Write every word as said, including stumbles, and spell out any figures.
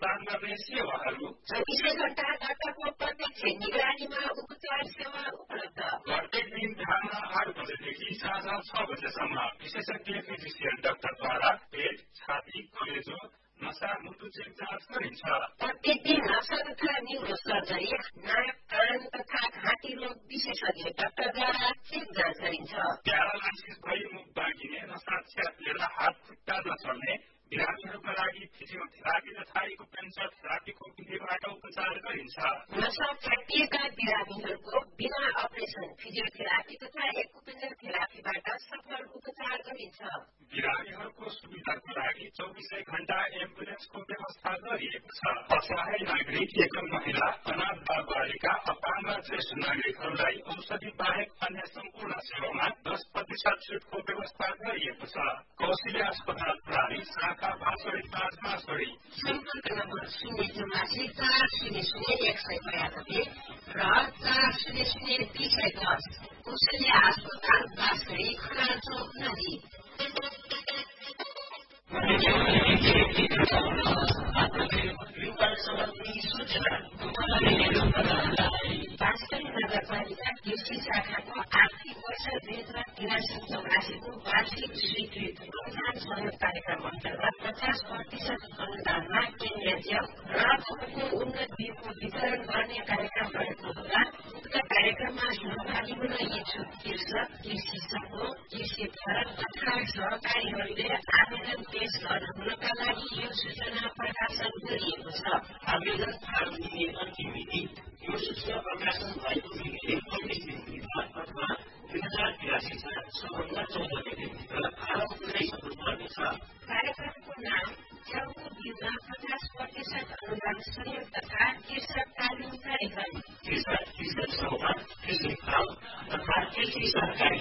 प्रदान गर्ने सेवाहरू चौबिसै घण्टा डाक्टरको प्रत्यक्ष निगरानीमा उपचार सेवा उपलब्ध प्रत्येक दिन बिहान आठ बजेदेखि साँझ छ बजेसम्म विशेषज्ञ फिजिसियन डाक्टरद्वारा पेट छाती कलेजो नसा मुटु चेक जाँच गरिन्छ। प्रत्येक दिन नसा तथा न्युरो सर्जरी नाक कान तथा घाँटी रोग विशेषज्ञ डाक्टरद्वारा चेक जाँच गरिन्छ। प्यारालाइसिस भई मुख बाँगिने नसा च्यातिएर हात खुट्टा नचल्ने बिरामीहरूका लागि फिजियोथेरापी तथा इक्युपेन्सर थेरापीको विधिबाट उपचार गरिन्छ। नसा च्यातिएका बिरामीहरूको बिना अपरेसन फिजियोथेरापी तथा इक्युपेन्सर थेरापीबाट सफल उपचार गरिन्छ। बिरामीहरूको सुविधाको लागि चौबिसै घण्टा एम्बुलेन्सको व्यवस्था गरिएको छ। असहाय नागरिक एकल महिला अनाथ बाल बालिका अपाङ्ग ज्येष्ठ नागरिकहरूलाई औषधि बाहेक अन्य सम्पूर्ण सेवामा दस प्रतिशत छुटको व्यवस्था गरिएको छ। कौशल्या अस्पताल प्रणाली शाखा बाँसडी पाँच बाँसडी सम्पर्क नम्बर शून्य चौरासी चार शून्य शून्य एक सय बयानब्बे र चार शून्य शून्य दुई सय दस कौशल्या अस्पताल बाँसडी खुला चौक नदी। बाँसडी नगरपालिका कृषि शाखाको आर्थिक वर्ष दुई हजार तिरासी चौरासीको वार्षिक स्वीकृत अनुदान सहयोग कार्यक्रम अन्तर्गत पचास प्रतिशत अनुदानमा केन्द्रीय राज्यको उन्नत बिउको वितरण गर्ने कार्यक्रम रहेको हुँदा उक्त कार्यक्रममा सहभागी हुन इच्छुक कृषक कृषि समूह कृषि फरक तथा सहकारीहरूले आवेदन पेश गर्न हुनका लागि यो सूचना प्रकाशन गरिएको छ। आवेदन फारम दिने अन्तिम मिति यो सूचना प्रकाशन भएको मितिले पच्चीस दिनभित्र अथवा दुई हजार तिरासी साल सबभन्दा चौध गतेभित्र फारम पुरै सक्नुपर्नेछ। कार्यक्रमको नाम च्याउको बिउमा पचास प्रतिशत अनुदान सहयोग तथा कृषक तालिम कार्यक्रम कृषक कृषक समूह कृषि फारम तथा कृषि सहकारी